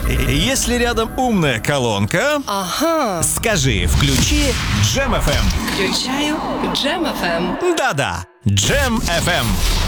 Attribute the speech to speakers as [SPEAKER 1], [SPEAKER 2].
[SPEAKER 1] Если рядом умная колонка,
[SPEAKER 2] Ага.
[SPEAKER 1] скажи «включи Джем FM».
[SPEAKER 2] Включаю Джем FM.
[SPEAKER 1] Да-да, Джем FM.